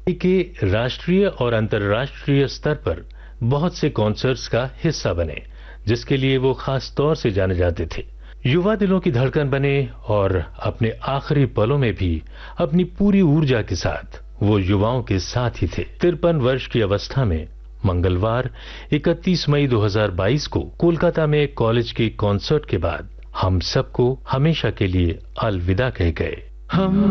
के राष्ट्रीय और अंतर्राष्ट्रीय स्तर पर बहुत से कॉन्सर्ट्स का हिस्सा बने, जिसके लिए वो खास तौर से जाने जाते थे। युवा दिलों की धड़कन बने और अपने आखिरी पलों में भी अपनी पूरी ऊर्जा के साथ वो युवाओं के साथ ही थे। 53 वर्ष की अवस्था में मंगलवार 31 मई 2022 को कोलकाता में कॉलेज के कॉन्सर्ट के बाद हम सबको हमेशा के लिए अलविदा कह गए। हम